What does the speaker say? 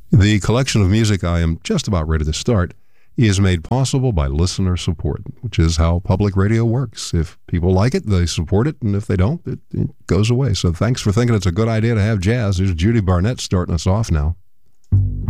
The collection of music I am just about ready to start is made possible by listener support, which is how public radio works. If people like it, they support it, and if they don't, it goes away. So thanks for thinking it's a good idea to have jazz. There's Judy Barnett starting us off now.